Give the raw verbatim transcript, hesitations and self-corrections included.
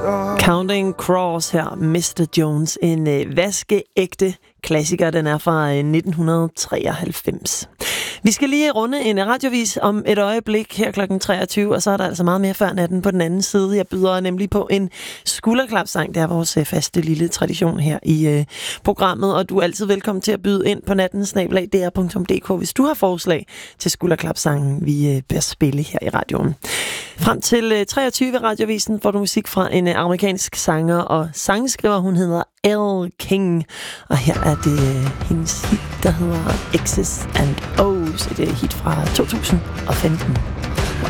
Counting Crows her, mister Jones. En øh, vaskeægte klassiker, den er fra øh, nitten treoghalvfems. Vi skal lige runde en radiovis om et øjeblik her klokken treogtyve, og så er der altså meget mere før natten på den anden side. Jeg byder nemlig på en skulderklapsang. Det er vores øh, faste lille tradition her i øh, programmet, og du er altid velkommen til at byde ind på natten snabel-a d r punktum d k, hvis du har forslag til skulderklapsangen, vi øh, bør spille her i radioen. Frem til øh, treogtyve radiovisen får du musik fra en øh, amerikansk sanger og sangskriver. Hun hedder Elle King, og her er det øh, hendes hit, der hedder X's and O's. Det er et hit fra to tusind og femten.